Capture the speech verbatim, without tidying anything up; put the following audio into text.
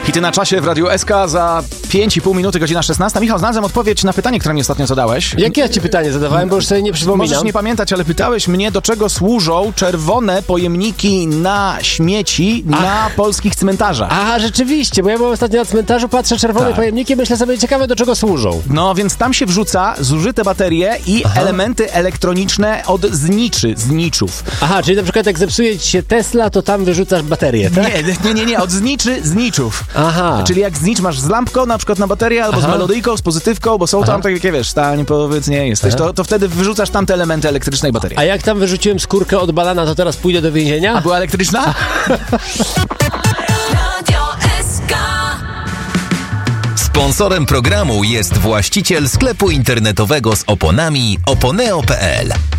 Hity na czasie w Radiu S K za pięć i pół minuty, godzina szesnasta. Michał, znalazłem odpowiedź na pytanie, które mi ostatnio zadałeś. Jakie ja ci pytanie zadawałem, bo już sobie nie przypominam. Możesz nie pamiętać, ale pytałeś mnie, do czego służą czerwone pojemniki na śmieci Ach. na polskich cmentarzach. A, rzeczywiście, bo ja byłem ostatnio na cmentarzu, patrzę czerwone tak. pojemniki, myślę sobie, ciekawe, do czego służą. No, więc tam się wrzuca zużyte baterie i Aha. elementy elektroniczne od zniczy, zniczów. Aha, czyli na przykład jak zepsuje ci się Tesla, to tam wyrzucasz baterię, tak? Nie, nie, nie, nie, od zniczy, zniczów. Aha. Czyli jak znicz masz z lampką, na przykład na baterię, albo Aha. z melodyjką, z pozytywką, bo są Aha. tam takie, wiesz, stań, powiedz, nie jesteś, to, to wtedy wyrzucasz tam te elementy elektrycznej baterii. A jak tam wyrzuciłem skórkę od banana, to teraz pójdę do więzienia? A była elektryczna? Sponsorem programu jest właściciel sklepu internetowego z oponami oponeo kropka p l.